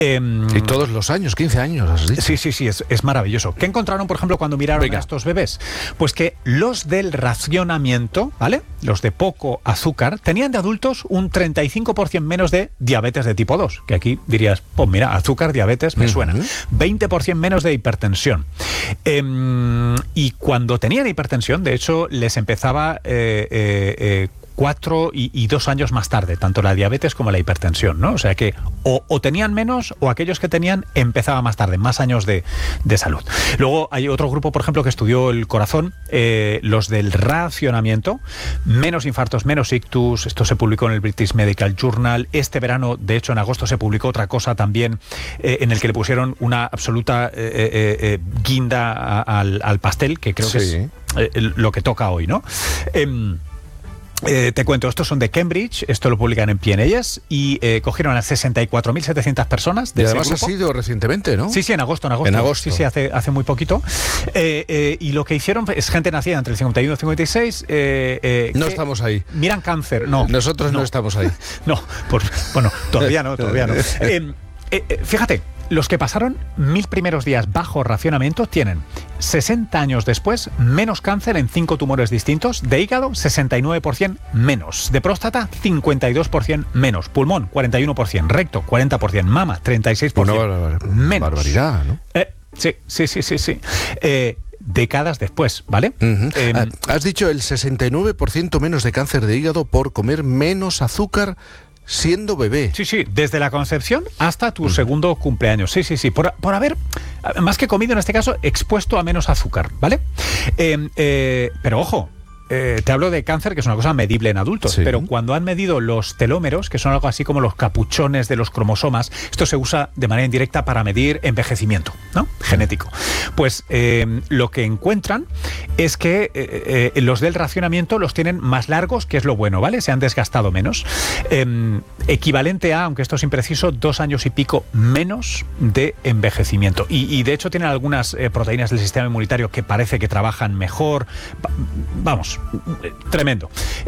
Y todos los años, 15 años, has dicho. Sí, es maravilloso. ¿Qué encontraron, por ejemplo, cuando miraron a estos bebés? Pues que los del racionamiento, ¿vale? Los de poco azúcar, tenían de adultos un 35% menos de diabetes de tipo 2, que aquí dirías, pues mira, azúcar, diabetes, me suena. 20% menos de hipertensión. Y cuando tenían hipertensión, de hecho, les empezaba 4 y 2 años más tarde, tanto la diabetes como la hipertensión, ¿no? O sea que o tenían menos, o aquellos que tenían empezaba más tarde, más años de salud. Luego hay otro grupo, por ejemplo, que estudió el corazón, los del racionamiento, menos infartos, menos ictus. Esto se publicó en el British Medical Journal. Este verano, de hecho, en agosto se publicó otra cosa también, en el que le pusieron una absoluta guinda al pastel, que creo que es lo que toca hoy, ¿no? Te cuento, estos son de Cambridge, esto lo publican en PNAS y cogieron a 64.700 personas de y además ese grupo. Ha sido recientemente, ¿no? Sí, en agosto. Sí, hace muy poquito. Y lo que hicieron es gente nacida entre el 51 y el 56. No estamos ahí. Miran cáncer, no. Nosotros no estamos ahí. No, bueno, todavía no. Fíjate, los que pasaron 1000 primeros días bajo racionamiento tienen 60 años después menos cáncer en 5 tumores distintos, de hígado 69% menos, de próstata 52% menos, pulmón 41%, recto 40%, mama 36% menos. Barbaridad, ¿no? Sí. Décadas después, ¿vale? Has dicho el 69% menos de cáncer de hígado por comer menos azúcar siendo bebé. Sí, desde la concepción hasta tu segundo cumpleaños. Sí, por haber, más que comido en este caso, expuesto a menos azúcar, ¿vale? Pero ojo, te hablo de cáncer, que es una cosa medible en adultos, pero cuando han medido los telómeros, que son algo así como los capuchones de los cromosomas, esto se usa de manera indirecta para medir envejecimiento, ¿no? Genético. Pues lo que encuentran es que los del racionamiento los tienen más largos, que es lo bueno, ¿vale? Se han desgastado menos. Equivalente a, aunque esto es impreciso, 2 años y pico menos de envejecimiento. Y de hecho tienen algunas proteínas del sistema inmunitario que parece que trabajan mejor. Vamos, tremendo.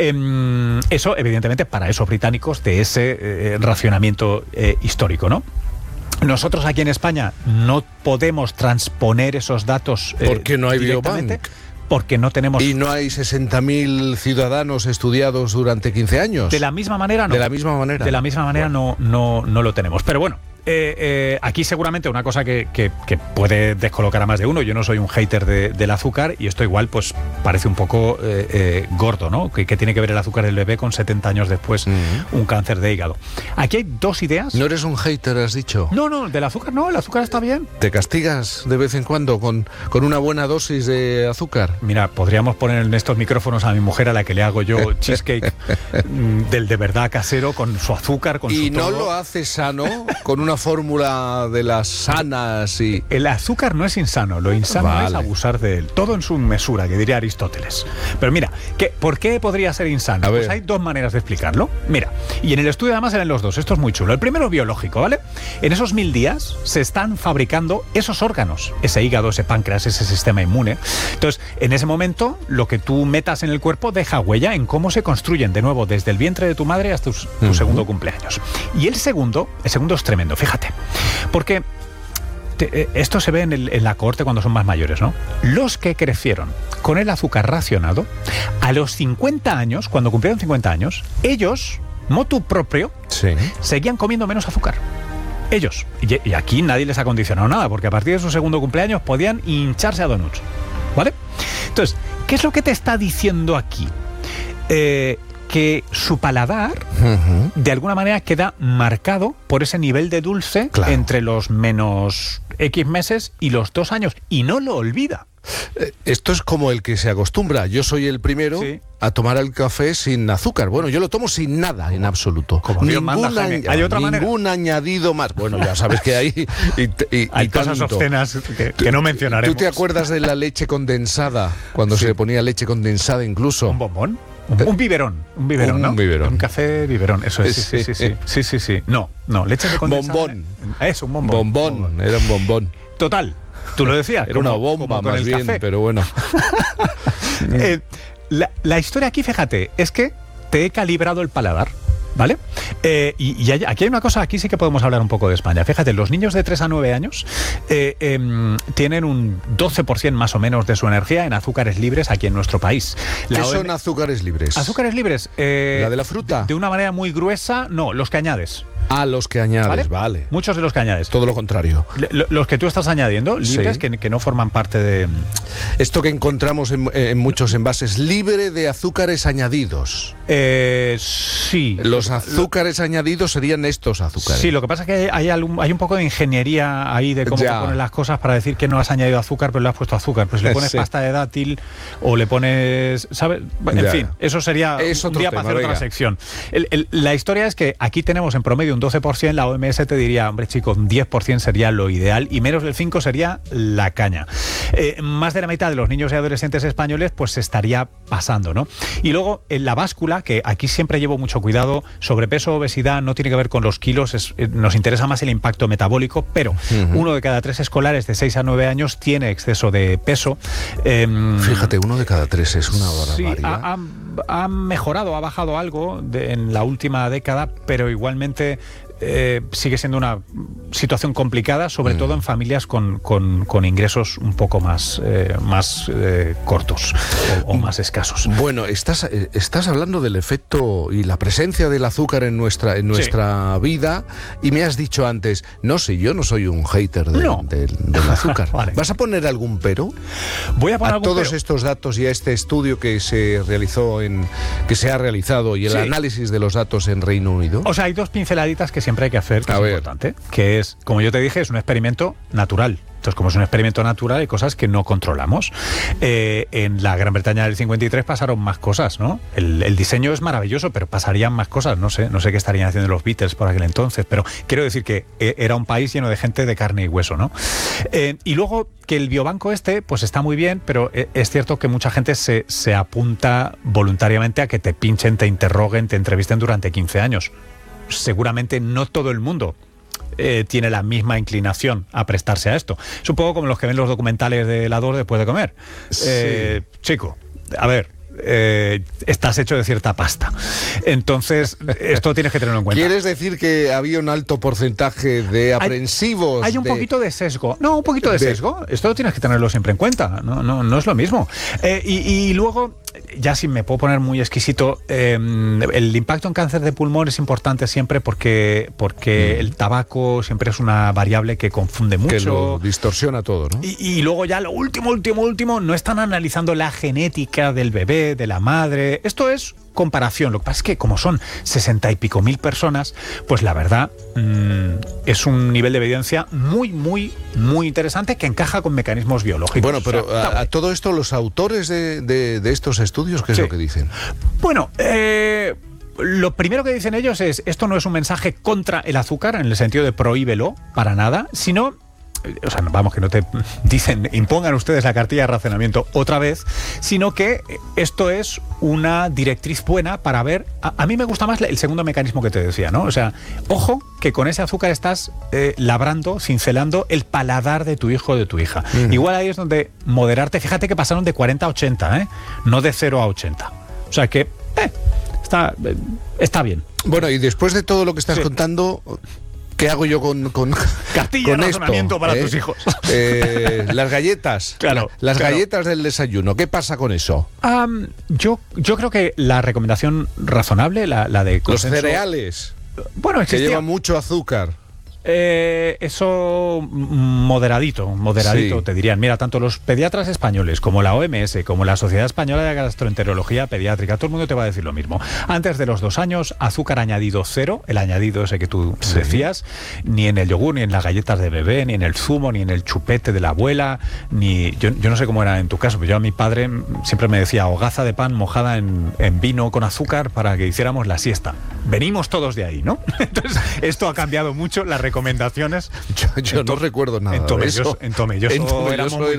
Eso, evidentemente, para esos británicos de ese racionamiento histórico, ¿no? Nosotros aquí en España no podemos transponer esos datos porque no hay biobank. Porque no tenemos... Y no hay 60.000 ciudadanos estudiados durante 15 años. De la misma manera no. De la misma manera no lo tenemos. Pero bueno, aquí seguramente una cosa que puede descolocar a más de uno. Yo no soy un hater del azúcar y esto igual pues parece un poco gordo, ¿no? ¿Qué tiene que ver el azúcar del bebé con 70 años después un cáncer de hígado? Aquí hay 2 ideas. ¿No eres un hater, has dicho? No, del azúcar no, el azúcar está bien. ¿Te castigas de vez en cuando con una buena dosis de azúcar? Mira, podríamos poner en estos micrófonos a mi mujer, a la que le hago yo cheesecake del de verdad casero, con su azúcar, con su todo. ¿Y no lo hace sano con una fórmula de las sanas? Y el azúcar no es insano, lo insano es abusar de él. Todo en su mesura, que diría Aristóteles. Pero mira, ¿por qué podría ser insano? Pues hay 2 maneras de explicarlo. Mira, y en el estudio además eran los 2, esto es muy chulo. El primero biológico, ¿vale? En esos 1000 días se están fabricando esos órganos, ese hígado, ese páncreas, ese sistema inmune. Entonces, en ese momento, lo que tú metas en el cuerpo deja huella en cómo se construyen, de nuevo, desde el vientre de tu madre hasta tu segundo cumpleaños. Y el segundo es tremendo, fíjate, porque esto se ve en la cohorte cuando son más mayores, ¿no? Los que crecieron con el azúcar racionado, a los 50 años, cuando cumplieron 50 años, ellos, motu propio, seguían comiendo menos azúcar. Ellos. Y aquí nadie les ha condicionado nada, porque a partir de su segundo cumpleaños podían hincharse a donuts, ¿vale? Entonces, ¿qué es lo que te está diciendo aquí? Que su paladar, de alguna manera, queda marcado por ese nivel de dulce entre los menos X meses y los 2 años, y no lo olvida. Esto es como el que se acostumbra. Yo soy el primero a tomar el café sin azúcar. Bueno, yo lo tomo sin nada, en absoluto. Como Dios manda, Jaime. ¿Hay otra manera? Ningún añadido más. Bueno, ya sabes que hay... hay cosas obscenas que no mencionaremos. ¿Tú te acuerdas de la leche condensada? Cuando se le ponía leche condensada incluso. ¿Un bombón? Un biberón, ¿no? Un biberón. Un café biberón, eso es. Sí. No, leche de condensada. Bombón. Es un bombón. Bombón, era un bombón. Total, tú lo decías. Era una bomba más bien, café. Pero bueno. La historia aquí, fíjate, es que te he calibrado el paladar, ¿vale? Y aquí hay una cosa, aquí sí que podemos hablar un poco de España. Fíjate, los niños de 3 a 9 años tienen un 12% más o menos de su energía en azúcares libres aquí en nuestro país. ¿Qué son azúcares libres? Azúcares libres. ¿La de la fruta? De una manera muy gruesa, no, los que añades. Ah, los que añades, vale. Muchos de los que añades. Todo lo contrario. Los que tú estás añadiendo, libres, sí. que no forman parte de... Esto que encontramos en muchos envases, libre de azúcares añadidos. Sí. Los azúcares añadidos serían estos azúcares. Sí, lo que pasa es que hay un poco de ingeniería ahí de cómo te ponen las cosas para decir que no has añadido azúcar, pero le has puesto azúcar. Pues le pones pasta de dátil o le pones... ¿sabes? En fin, eso sería un día para hacer otra sección. La historia es que aquí tenemos en promedio un 12%, la OMS te diría, hombre chico, un 10% sería lo ideal y menos del 5% sería la caña. Más de la mitad de los niños y adolescentes españoles pues se estaría pasando, ¿no? Y luego en la báscula, que aquí siempre llevo mucho cuidado, sobrepeso, obesidad, no tiene que ver con los kilos, nos interesa más el impacto metabólico, pero 1 de cada 3 escolares de 6 a 9 años tiene exceso de peso. Fíjate, 1 de cada 3 es una barbaridad. Sí, ha mejorado, ha bajado algo en la última década, pero igualmente sigue siendo una situación complicada, sobre todo en familias con ingresos un poco más cortos o más escasos. Bueno, estás hablando del efecto y la presencia del azúcar en nuestra vida, y me has dicho antes, no sé, yo no soy un hater del azúcar. Vale. ¿Vas a poner algún pero? Voy a poner a todos estos datos y a este estudio que se ha realizado y el análisis de los datos en Reino Unido. O sea, hay 2 pinceladitas que siempre hay que hacer, que es importante, que es, como yo te dije, es un experimento natural. Entonces, como es un experimento natural, hay cosas que no controlamos. En la Gran Bretaña del 53 pasaron más cosas, ¿no? El diseño es maravilloso, pero pasarían más cosas. No sé qué estarían haciendo los Beatles por aquel entonces, pero quiero decir que era un país lleno de gente de carne y hueso, ¿no? Y luego que el biobanco pues está muy bien, pero es cierto que mucha gente se apunta voluntariamente a que te pinchen, te interroguen, te entrevisten durante 15 años. Seguramente no todo el mundo tiene la misma inclinación a prestarse a esto. Es un poco como los que ven los documentales de helador después de comer. Sí. Chico, a ver, estás hecho de cierta pasta. Entonces, esto tienes que tenerlo en cuenta. ¿Quieres decir que había un alto porcentaje de aprensivos? Hay un poquito de sesgo. No, un poquito de sesgo. Esto tienes que tenerlo siempre en cuenta. No es lo mismo. Y luego, ya si me puedo poner muy exquisito, el impacto en cáncer de pulmón es importante siempre porque el tabaco siempre es una variable que confunde mucho. Que lo distorsiona todo, ¿no? Y luego ya lo último, no están analizando la genética del bebé, de la madre. Esto es comparación. Lo que pasa es que como son 60 y pico mil personas, pues la verdad es un nivel de evidencia muy, muy, muy interesante que encaja con mecanismos biológicos. Bueno, pero a todo esto, los autores de estos estudios, ¿qué es lo que dicen? Bueno, lo primero que dicen ellos es, esto no es un mensaje contra el azúcar, en el sentido de prohíbelo, para nada, sino... O sea, vamos, que no te dicen impongan ustedes la cartilla de racionamiento otra vez, sino que esto es una directriz buena para ver. A mí me gusta más el segundo mecanismo que te decía, ¿no? O sea, ojo que con ese azúcar estás labrando, cincelando el paladar de tu hijo o de tu hija. Igual ahí es donde moderarte. Fíjate que pasaron de 40 a 80, no de 0 a 80. O sea que está bien. Bueno, y después de todo lo que estás contando... ¿Qué hago yo con cartilla de razonamiento para tus hijos? Las galletas. Claro. Las galletas del desayuno. ¿Qué pasa con eso? Yo creo que la recomendación razonable, la de consenso, los cereales. Bueno, que llevan mucho azúcar. Eso moderadito, te dirían. Mira, tanto los pediatras españoles como la OMS, como la Sociedad Española de Gastroenterología Pediátrica, todo el mundo te va a decir lo mismo. Antes de los 2 años, azúcar añadido 0, el añadido ese que tú decías, ni en el yogur, ni en las galletas de bebé, ni en el zumo, ni en el chupete de la abuela, yo no sé cómo era en tu caso, pero yo a mi padre siempre me decía hogaza de pan mojada en vino con azúcar para que hiciéramos la siesta. Venimos todos de ahí, ¿no? Entonces, esto ha cambiado mucho las recomendaciones. Yo no recuerdo nada de eso. En Tomelloso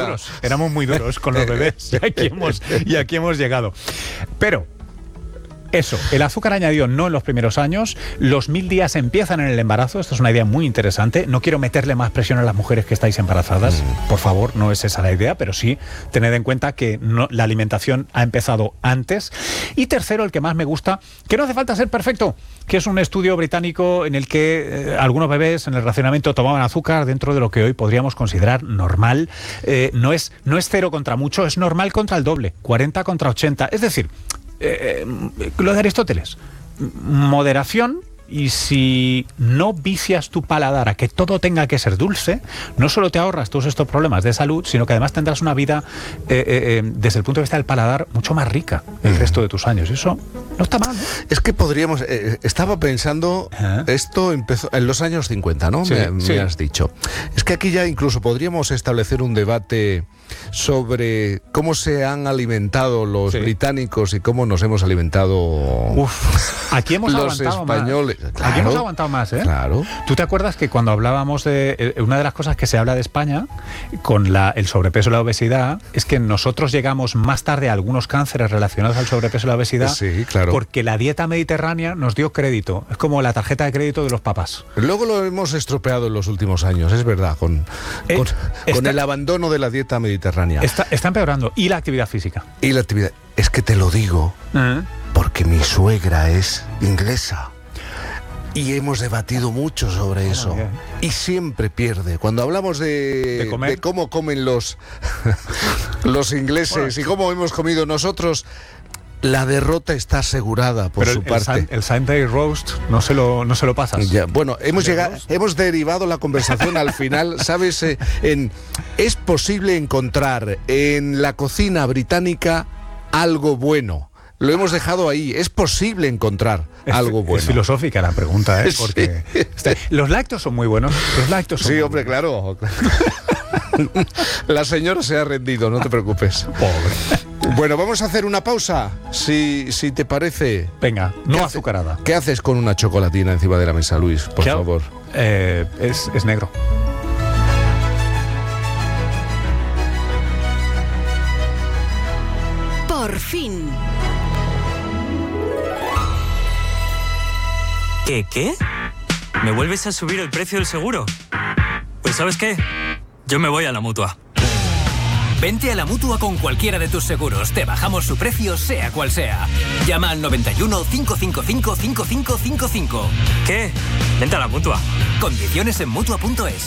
éramos muy duros con los bebés y aquí hemos llegado. Pero Eso, el azúcar añadido no en los primeros años, los 1000 días empiezan en el embarazo, esto es una idea muy interesante, no quiero meterle más presión a las mujeres que estáis embarazadas, por favor, no es esa la idea, pero sí tened en cuenta que la alimentación ha empezado antes. Y tercero, el que más me gusta, que no hace falta ser perfecto, que es un estudio británico en el que algunos bebés en el racionamiento tomaban azúcar dentro de lo que hoy podríamos considerar normal. No es 0 contra mucho, es normal contra el doble, 40 contra 80, es decir, lo de Aristóteles, moderación, y si no vicias tu paladar a que todo tenga que ser dulce, no solo te ahorras todos estos problemas de salud, sino que además tendrás una vida desde el punto de vista del paladar mucho más rica el resto de tus años. Eso no está mal, ¿no? Es que podríamos, estaba pensando, esto empezó en los años 50, ¿no? Sí, me has dicho. Es que aquí ya incluso podríamos establecer un debate sobre cómo se han alimentado los británicos y cómo nos hemos alimentado aquí hemos los españoles. Claro, aquí hemos aguantado más, ¿eh? Claro. ¿Tú te acuerdas que cuando hablábamos de una de las cosas que se habla de España con el sobrepeso y la obesidad es que nosotros llegamos más tarde a algunos cánceres relacionados al sobrepeso y la obesidad? Sí, claro. Porque la dieta mediterránea nos dio crédito. Es como la tarjeta de crédito de los papás. Luego lo hemos estropeado en los últimos años, es verdad, con el abandono de la dieta mediterránea. Está empeorando. ¿Y la actividad física? Y la actividad. Es que te lo digo porque mi suegra es inglesa. Y hemos debatido mucho sobre eso. Bien. Y siempre pierde. Cuando hablamos de cómo comen los ingleses y cómo hemos comido nosotros, la derrota está asegurada por su parte. El Sunday Roast no se lo pasas. Ya, bueno, hemos derivado la conversación al final, ¿sabes? Es posible encontrar en la cocina británica algo bueno. Lo hemos dejado ahí. Es posible encontrar algo bueno. Es filosófica la pregunta, ¿eh? Porque los lácteos son muy buenos. Sí, hombre, claro. La señora se ha rendido, no te preocupes. Pobre. Bueno, vamos a hacer una pausa, si te parece. Venga, no azucarada. ¿Qué haces con una chocolatina encima de la mesa, Luis? Por favor. Es negro. Por fin. ¿Qué? ¿Me vuelves a subir el precio del seguro? Pues ¿sabes qué? Yo me voy a la Mutua. Vente a la Mutua con cualquiera de tus seguros. Te bajamos su precio, sea cual sea. Llama al 91 555 5555. ¿Qué? Vente a la Mutua. Condiciones en Mutua.es.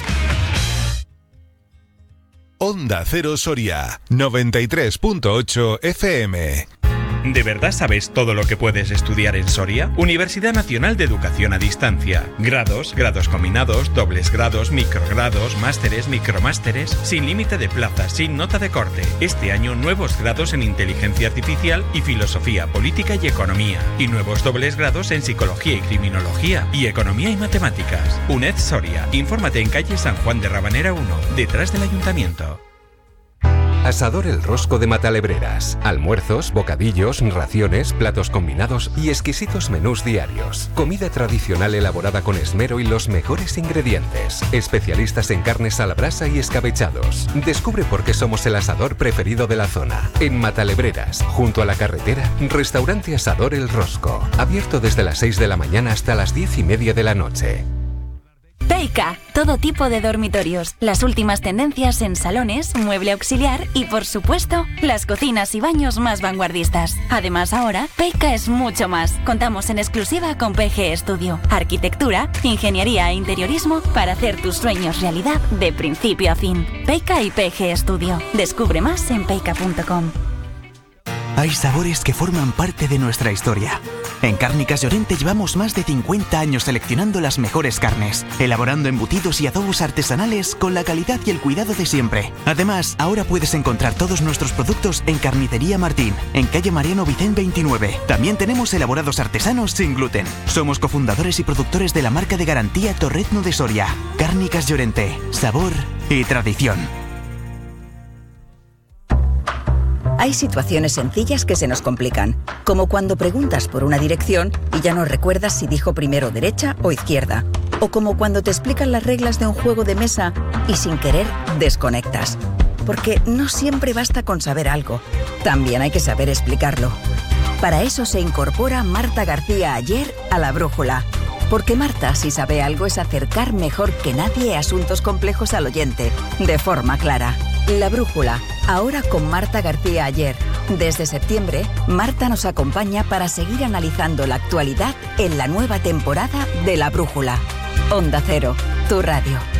Onda Cero Soria, 93.8 FM. ¿De verdad sabes todo lo que puedes estudiar en Soria? Universidad Nacional de Educación a Distancia. Grados, grados combinados, dobles grados, microgrados, másteres, micromásteres, sin límite de plazas, sin nota de corte. Este año nuevos grados en Inteligencia Artificial y Filosofía, Política y Economía. Y nuevos dobles grados en Psicología y Criminología y Economía y Matemáticas. UNED Soria. Infórmate en calle San Juan de Rabanera 1, detrás del Ayuntamiento. Asador El Rosco de Matalebreras. Almuerzos, bocadillos, raciones, platos combinados y exquisitos menús diarios. Comida tradicional elaborada con esmero y los mejores ingredientes. Especialistas en carnes a la brasa y escabechados. Descubre por qué somos el asador preferido de la zona. En Matalebreras, junto a la carretera, restaurante Asador El Rosco. Abierto desde las 6 de la mañana hasta las 10:30 de la noche. Peica, todo tipo de dormitorios, las últimas tendencias en salones, mueble auxiliar y, por supuesto, las cocinas y baños más vanguardistas. Además, ahora, Peica es mucho más. Contamos en exclusiva con PG Studio, arquitectura, ingeniería e interiorismo para hacer tus sueños realidad de principio a fin. Peica y PG Studio. Descubre más en peica.com. Hay sabores que forman parte de nuestra historia. En Cárnicas Llorente llevamos más de 50 años seleccionando las mejores carnes, elaborando embutidos y adobos artesanales con la calidad y el cuidado de siempre. Además, ahora puedes encontrar todos nuestros productos en Carnicería Martín, en calle Mariano Vicén 29. También tenemos elaborados artesanos sin gluten. Somos cofundadores y productores de la marca de garantía Torrezno de Soria. Cárnicas Llorente, sabor y tradición. Hay situaciones sencillas que se nos complican, como cuando preguntas por una dirección y ya no recuerdas si dijo primero derecha o izquierda, o como cuando te explican las reglas de un juego de mesa y sin querer desconectas. Porque no siempre basta con saber algo, también hay que saber explicarlo. Para eso se incorpora Marta García Aller a La Brújula. Porque Marta, si sabe algo, es acercar mejor que nadie asuntos complejos al oyente, de forma clara. La Brújula, ahora con Marta García Aller. Desde septiembre, Marta nos acompaña para seguir analizando la actualidad en la nueva temporada de La Brújula. Onda Cero, tu radio.